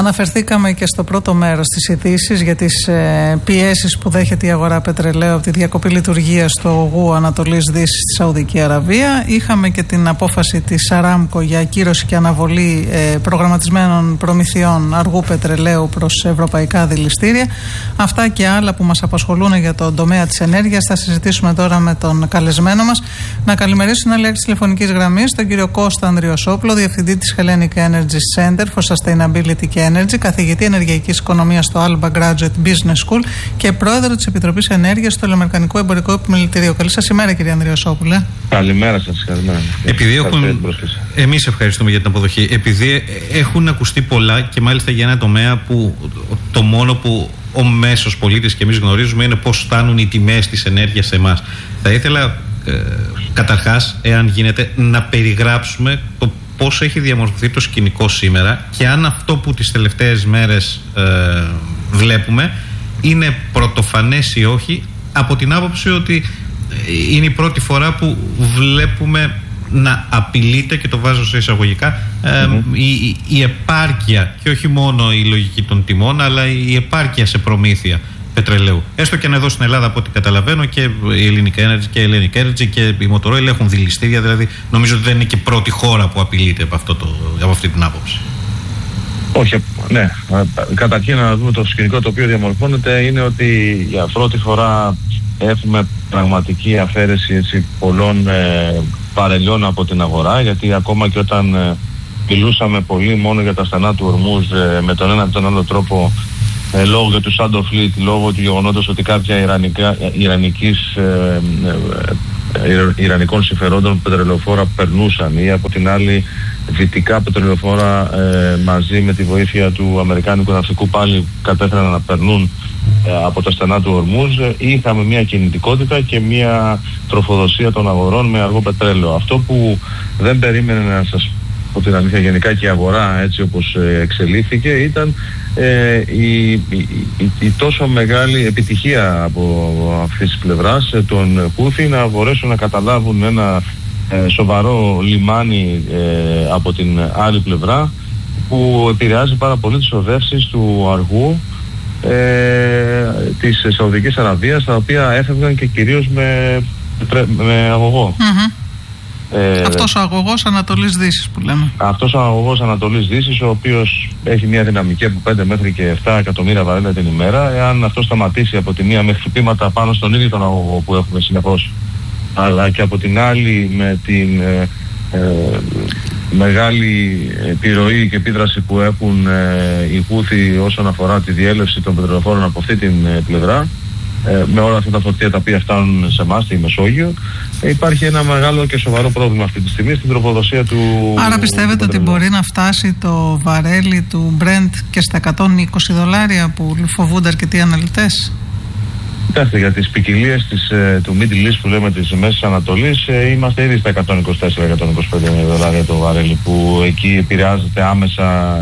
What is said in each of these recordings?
Αναφερθήκαμε και στο πρώτο μέρος της ειδήσης για τις πιέσεις που δέχεται η αγορά πετρελαίου από τη διακοπή λειτουργίας του αγωγού Ανατολής Δύσης στη Σαουδική Αραβία. Είχαμε και την απόφαση της Αράμκο για ακύρωση και αναβολή προγραμματισμένων προμηθειών αργού πετρελαίου προς ευρωπαϊκά δηληστήρια. Αυτά και άλλα που μας απασχολούν για τον τομέα της ενέργειας θα συζητήσουμε τώρα με τον καλεσμένο μας. Να καλημερίσω την άλλη της τηλεφωνικής γραμμής, τον κύριο Κώστα Ανδριοσόπουλο, διευθυντή της Hellenic Energy Center for Sustainability και Energy, καθηγητή ενεργειακής οικονομίας στο Alba Graduate Business School και πρόεδρο της Επιτροπής Ενέργειας στο Ελληνοαμερικανικό Εμπορικό Επιμελητήριο. Καλή σας ημέρα, κύριε Ανδριοσόπουλε. Καλημέρα σας. Εμείς ευχαριστούμε για την αποδοχή. Επειδή έχουν ακουστεί πολλά και μάλιστα για ένα τομέα που το μόνο που ο μέσος πολίτης και εμείς γνωρίζουμε είναι πώς φτάνουν οι τιμές της ενέργειας σε εμάς. Θα ήθελα καταρχάς, εάν γίνεται, να περιγράψουμε το πώς έχει διαμορφωθεί το σκηνικό σήμερα και αν αυτό που τις τελευταίες μέρες βλέπουμε είναι πρωτοφανές ή όχι, από την άποψη ότι είναι η πρώτη φορά που βλέπουμε να απειλείται, και το βάζω σε εισαγωγικά, η επάρκεια, και όχι μόνο η λογική των τιμών, αλλά η επάρκεια σε προμήθεια πετρελαίου. Έστω και αν εδώ στην Ελλάδα, από ό,τι καταλαβαίνω, και η Hellenic Energy και η Hellenic Energy και η Motorola έχουν δηληστήρια, δηλαδή νομίζω ότι δεν είναι και πρώτη χώρα που απειλείται από αυτή την άποψη. Όχι, ναι. Καταρχήν να δούμε το σκηνικό το οποίο διαμορφώνεται είναι ότι για πρώτη φορά έχουμε πραγματική αφαίρεση πολλών παρελιών από την αγορά, γιατί ακόμα και όταν μιλούσαμε πολύ μόνο για τα στενά του Ορμούζ με τον ένα ή τον άλλο τρόπο, λόγω του Shadow Fleet, λόγω του γεγονότος ότι κάποια ιρανικών συμφερόντων πετρελαιοφόρα περνούσαν, ή από την άλλη δυτικά πετρελαιοφόρα μαζί με τη βοήθεια του αμερικάνικου ναυτικού πάλι κατέφεραν να περνούν από τα στενά του Ορμούζ. Είχαμε μια κινητικότητα και μια τροφοδοσία των αγορών με αργό πετρέλαιο. Αυτό που δεν περίμενε, να σας πω την αλήθεια, γενικά και η αγορά έτσι όπως εξελίχθηκε, ήταν η τόσο μεγάλη επιτυχία από αυτής της πλευράς των Χούθι να μπορέσουν να καταλάβουν ένα σοβαρό λιμάνι από την άλλη πλευρά, που επηρεάζει πάρα πολύ τις οδεύσεις του αργού της Σαουδικής Αραβίας, τα οποία έφευγαν και κυρίως με αγωγό. Αυτός ο αγωγός Ανατολής Δύσης που λέμε. Αυτός ο αγωγός Ανατολής Δύσης, ο οποίος έχει μια δυναμική από 5 μέχρι και 7 εκατομμύρια βαρέλια την ημέρα. Εάν αυτό σταματήσει από τη μία με χτυπήματα πάνω στον ίδιο τον αγωγό που έχουμε συνεχώς, αλλά και από την άλλη με την μεγάλη επιρροή και επίδραση που έχουν οι Χούθι όσον αφορά τη διέλευση των πετρελαιοφόρων από αυτή την πλευρά, με όλα αυτά τα φορτία τα οποία φτάνουν σε εμάς στη Μεσόγειο, υπάρχει ένα μεγάλο και σοβαρό πρόβλημα αυτή τη στιγμή στην τροφοδοσία του. Άρα πιστεύετε ότι μπορεί να φτάσει το βαρέλι του Brent και στα $120 που φοβούνται αρκετοί αναλυτές? Κοιτάξτε, για τις ποικιλίες του Middle East που λέμε της Μέσης Ανατολής, είμαστε ήδη στα $124-$125 το βαρέλι, που εκεί επηρεάζεται άμεσα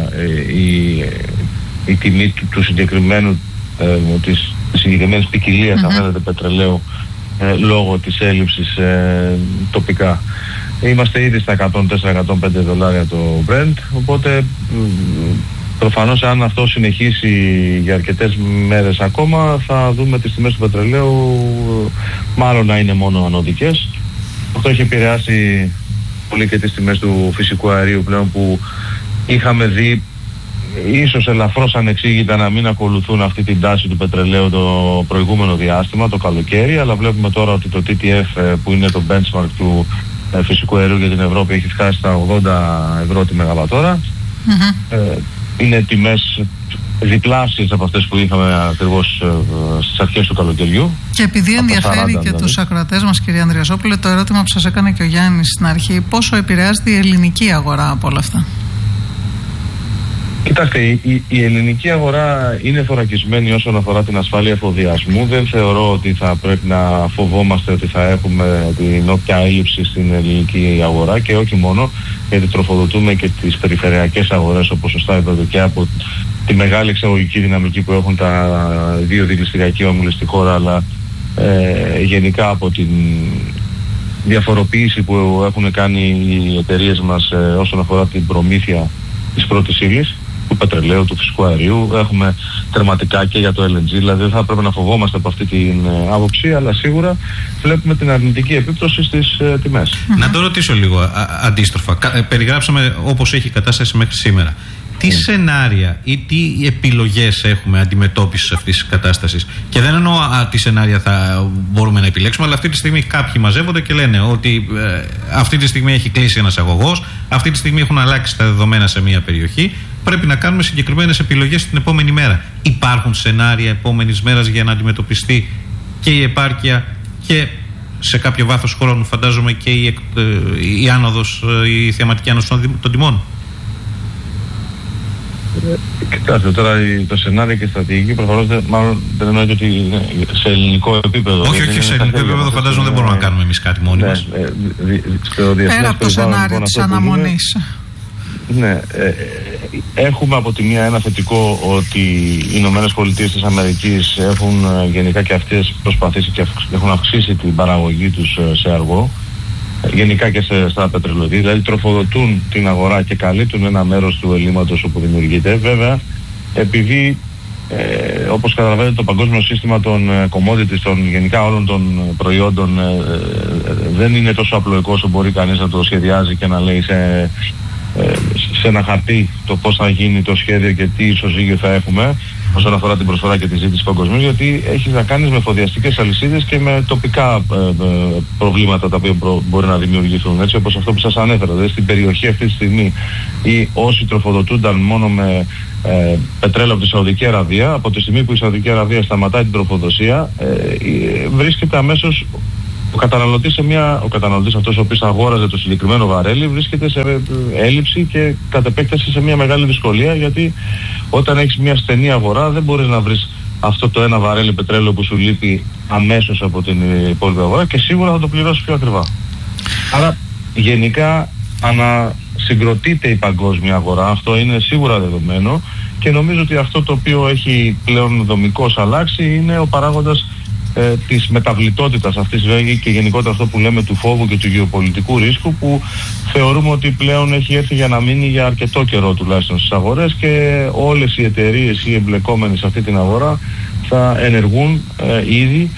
η τιμή του συγκεκριμένου της συγκεκριμένης ποικιλίας πετρελαίου λόγω της έλλειψης τοπικά. Είμαστε ήδη στα $104-$105 το Brent, οπότε προφανώς αν αυτό συνεχίσει για αρκετές μέρες ακόμα, θα δούμε τις τιμές του πετρελαίου μάλλον να είναι μόνο ανωδικές. Αυτό έχει επηρεάσει πολύ και τις τιμές του φυσικού αερίου πλέον, που είχαμε δει ίσως ελαφρώς ανεξήγητα να μην ακολουθούν αυτή την τάση του πετρελαίου το προηγούμενο διάστημα, το καλοκαίρι, αλλά βλέπουμε τώρα ότι το TTF, που είναι το benchmark του φυσικού αερίου για την Ευρώπη, έχει φτάσει στα €80 τη μεγαβατόρα. Είναι τιμές διπλάσιες από αυτές που είχαμε ακριβώς στις αρχές του καλοκαιριού. Και επειδή ενδιαφέρει και τους ακροατές μας, κύριε Ανδριοσόπουλε, το ερώτημα που σας έκανε και ο Γιάννης στην αρχή, πόσο επηρεάζεται η ελληνική αγορά από όλα αυτά? Κοιτάξτε, η ελληνική αγορά είναι θωρακισμένη όσον αφορά την ασφάλεια εφοδιασμού. Δεν θεωρώ ότι θα πρέπει να φοβόμαστε ότι θα έχουμε την όποια έλλειψη στην ελληνική αγορά, και όχι μόνο, γιατί τροφοδοτούμε και τις περιφερειακές αγορές, όπως σωστά είπατε, και από τη μεγάλη εξαγωγική δυναμική που έχουν τα δύο δηληστηριακοί όμιλοι στη χώρα, αλλά γενικά από την διαφοροποίηση που έχουν κάνει οι εταιρείες μας όσον αφορά την προμήθεια της πρώτης ύλης, που πετρελαίου, του φυσικού αερίου. Έχουμε τερματικά και για το LNG, δηλαδή δεν θα πρέπει να φοβόμαστε από αυτή την άποψη, αλλά σίγουρα βλέπουμε την αρνητική επίπτωση στις τιμές. Να το ρωτήσω λίγο αντίστροφα. Περιγράψαμε όπως έχει η κατάσταση μέχρι σήμερα. Τι σενάρια ή τι επιλογές έχουμε αντιμετώπισης αυτής της κατάστασης? Και δεν εννοώ τι σενάρια θα μπορούμε να επιλέξουμε, αλλά αυτή τη στιγμή κάποιοι μαζεύονται και λένε ότι αυτή τη στιγμή έχει κλείσει ένας αγωγός, αυτή τη στιγμή έχουν αλλάξει τα δεδομένα σε μια περιοχή. Πρέπει να κάνουμε συγκεκριμένες επιλογές την επόμενη μέρα. Υπάρχουν σενάρια επόμενης μέρας για να αντιμετωπιστεί και η επάρκεια και σε κάποιο βάθος χρόνου, φαντάζομαι, και η άνοδος, η θεαματική άνοδος των τιμών? Κοιτάξτε, τώρα το σενάριο και η στρατηγική προφανώς μάλλον δεν εννοείται ότι είναι σε ελληνικό επίπεδο. Όχι, σε ελληνικό επίπεδο φαντάζομαι δεν μπορούμε να κάνουμε εμείς κάτι μόνοι μας. Πέρα από το σενάριο της αναμονής. Ναι, έχουμε από τη μία ένα θετικό ότι οι Ηνωμένες Πολιτείες της Αμερικής έχουν γενικά και αυτές προσπαθήσει και έχουν αυξήσει την παραγωγή τους σε αργό, γενικά και στα πετρελαιοδοτήρια, δηλαδή τροφοδοτούν την αγορά και καλύπτουν ένα μέρος του ελλείμματος όπου δημιουργείται. Βέβαια, επειδή όπως καταλαβαίνετε το παγκόσμιο σύστημα των commodities, των γενικά όλων των προϊόντων δεν είναι τόσο απλοϊκό όσο μπορεί κανείς να το σχεδιάζει και να λέει σε ένα χαρτί το πώς θα γίνει το σχέδιο και τι ισοζύγιο θα έχουμε όσον αφορά την προσφορά και τη ζήτηση παγκοσμίως, γιατί έχει να κάνει με εφοδιαστικές αλυσίδες και με τοπικά προβλήματα τα οποία μπορεί να δημιουργηθούν, έτσι όπως αυτό που σας ανέφερα. Δηλαδή στην περιοχή αυτή τη στιγμή ή όσοι τροφοδοτούνταν μόνο με πετρέλαιο από τη Σαουδική Αραβία, από τη στιγμή που η Σαουδική Αραβία σταματάει την τροφοδοσία, βρίσκεται αμέσως ο καταναλωτής αυτός ο οποίος αγόραζε το συγκεκριμένο βαρέλι βρίσκεται σε έλλειψη και κατ' επέκταση σε μια μεγάλη δυσκολία, γιατί όταν έχεις μια στενή αγορά δεν μπορείς να βρεις αυτό το ένα βαρέλι πετρέλαιο που σου λείπει αμέσως από την υπόλοιπη αγορά και σίγουρα θα το πληρώσεις πιο ακριβά. Άρα γενικά ανασυγκροτείται η παγκόσμια αγορά, αυτό είναι σίγουρα δεδομένο και νομίζω ότι αυτό το οποίο έχει πλέον δομικώς αλλάξει είναι ο παράγοντας της μεταβλητότητας αυτής και γενικότερα αυτό που λέμε του φόβου και του γεωπολιτικού ρίσκου, που θεωρούμε ότι πλέον έχει έρθει για να μείνει για αρκετό καιρό τουλάχιστον στις αγορές και όλες οι εταιρείες οι εμπλεκόμενοι σε αυτή την αγορά θα ενεργούν ήδη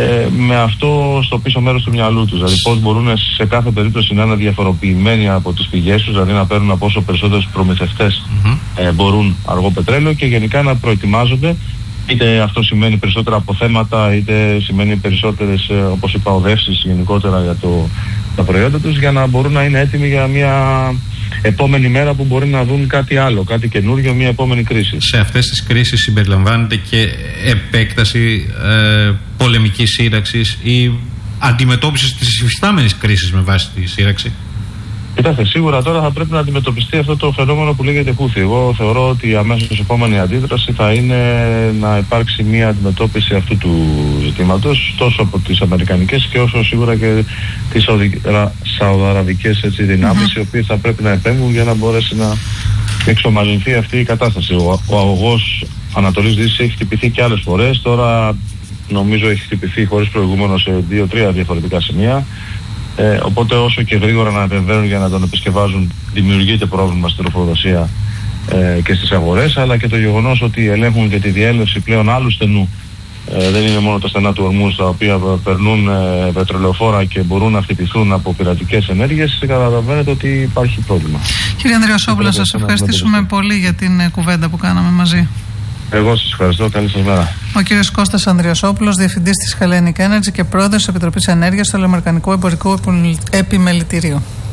με αυτό στο πίσω μέρος του μυαλού τους. Δηλαδή πώς μπορούν σε κάθε περίπτωση να είναι διαφοροποιημένοι από τις πηγές τους, δηλαδή να παίρνουν από όσο περισσότερους προμηθευτές μπορούν αργό πετρέλαιο και γενικά να προετοιμάζονται. Είτε αυτό σημαίνει περισσότερα αποθέματα, είτε σημαίνει περισσότερες, όπως είπα, οδεύσεις γενικότερα για τα προϊόντα τους, για να μπορούν να είναι έτοιμοι για μια επόμενη μέρα που μπορεί να δουν κάτι άλλο, κάτι καινούργιο, μια επόμενη κρίση. Σε αυτές τις κρίσεις συμπεριλαμβάνεται και επέκταση πολεμικής σύραξης ή αντιμετώπιση της υφιστάμενης κρίσης με βάση τη σύραξη? Κοιτάξτε, σίγουρα τώρα θα πρέπει να αντιμετωπιστεί αυτό το φαινόμενο που λέγεται Χούθι. Εγώ θεωρώ ότι αμέσως η επόμενη αντίδραση θα είναι να υπάρξει μια αντιμετώπιση αυτού του ζητήματος τόσο από τις αμερικανικές και όσο σίγουρα και τις σαουδαραβικές δυνάμεις, οι οποίες θα πρέπει να επέμβουν για να μπορέσει να εξομαλυνθεί αυτή η κατάσταση. Ο αγωγός Ανατολής Δύσης έχει χτυπηθεί και άλλες φορές. Τώρα νομίζω έχει χτυπηθεί χωρίς προηγούμενο σε 2-3 διαφορετικά σημεία. Οπότε όσο και γρήγορα να επεμβαίνουν για να τον επισκευάζουν, δημιουργείται πρόβλημα στην τροφοδοσία και στις αγορές, αλλά και το γεγονός ότι ελέγχουν και τη διέλευση πλέον άλλου στενού. Δεν είναι μόνο τα στενά του Ορμούζ τα οποία περνούν πετρελαιοφόρα και μπορούν να χτυπηθούν από πειρατικές ενέργειες. Καταλαβαίνετε ότι υπάρχει πρόβλημα. Κύριε Ανδριασόπουλο, σας ευχαριστήσουμε πολύ για την κουβέντα που κάναμε μαζί. Εγώ σας ευχαριστώ. Καλή σας μέρα. Ο κύριος Κώστας Ανδριασόπουλος, Διευθυντής της Hellenic Energy και Πρόεδρος της Επιτροπής Ενέργειας στο Αμερικανικό Εμπορικό Επιμελητήριο.